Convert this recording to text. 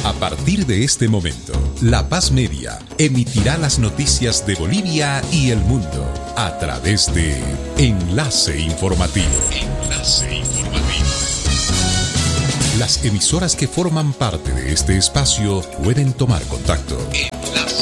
A partir de este momento, La Paz Media emitirá las noticias de Bolivia y el mundo a través de Enlace Informativo. Enlace Informativo. Las emisoras que forman parte de este espacio pueden tomar contacto.